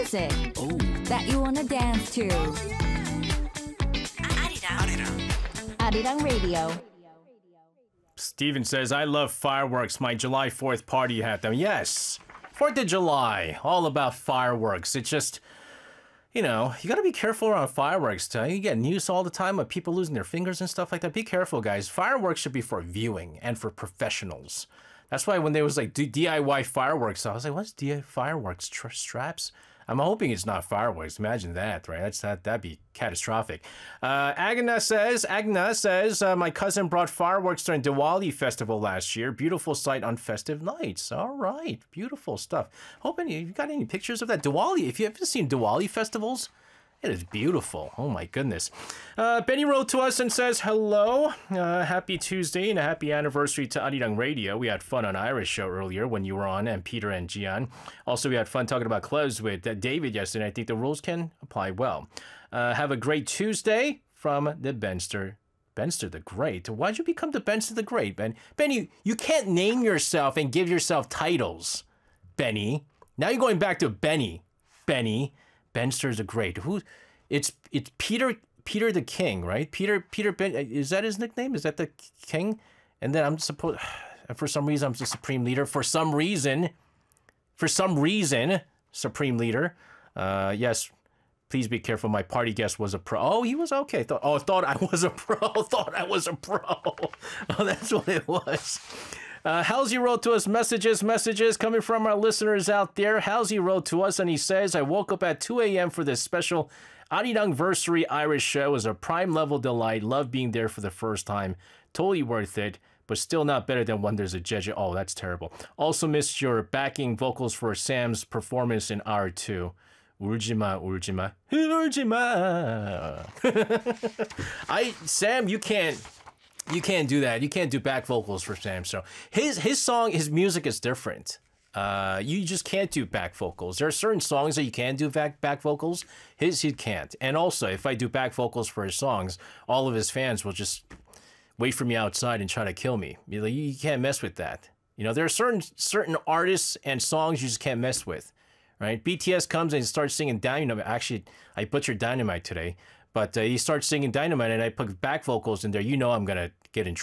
music that you wanna dance to. Arirang Radio. Steven says, I love fireworks. My July 4th party had them. Yes, 4th of July, all about fireworks. It's just, you know, you got to be careful around fireworks. You get news all the time of people losing their fingers and stuff like that. Be careful, guys. Fireworks should be for viewing and for professionals. That's why when there was like DIY fireworks, I was like, what's DIY fireworks? Straps? I'm hoping it's not fireworks. Imagine that, right? That'd be catastrophic. Agna says, my cousin brought fireworks during Diwali festival last year. Beautiful sight on festive nights. All right, beautiful stuff. Hoping you got any pictures of that Diwali. If you haven't seen Diwali festivals, it is beautiful. Oh my goodness. Benny wrote to us and says, hello, happy Tuesday and a happy anniversary to Arirang Radio. We had fun on Irish show earlier when you were on, and Peter and Gian. Also, we had fun talking about clubs with David yesterday. I think the rules can apply well. Have a great Tuesday from the Benster. Benster the Great. Why'd you become the Benster the Great, Ben? Benny, you can't name yourself and give yourself titles, Benny. Now you're going back to Benny. Benster the Great. It's Peter the King, right? Peter Ben, is that his nickname? Is that the king? And then for some reason I'm the supreme leader. For some reason, supreme leader. Yes, please be careful. My party guest was a pro. Oh, he was okay. Thought I was a pro. Oh, that's what it was. Halsey wrote to us messages coming from our listeners out there. Halsey wrote to us and he says, I woke up at 2 a.m. for this special Arirang-versary Irish show. It was a prime level delight. Love being there for the first time. Totally worth it, but still not better than Wonders of Jeju. Oh, that's terrible. Also missed your backing vocals for Sam's performance in R2. 울지마. Sam, you can't do that. You can't do back vocals for Sam. So his song, his music is different. You just can't do back vocals. There are certain songs that you can do back vocals. He can't. And also, if I do back vocals for his songs, all of his fans will just wait for me outside and try to kill me. You can't mess with that. You know, there are certain artists and songs you just can't mess with. Right? BTS comes and starts singing Dynamite. Actually, I butchered Dynamite today. But he starts singing Dynamite and I put back vocals in there. You know I'm going to get in trouble.